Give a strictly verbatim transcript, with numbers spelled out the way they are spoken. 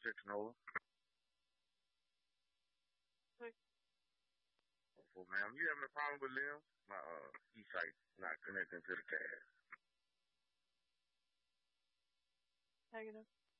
Canola. Hey. Well, ma'am, you having a problem with Lim? My uh, e-site not connecting to the tab. Negative.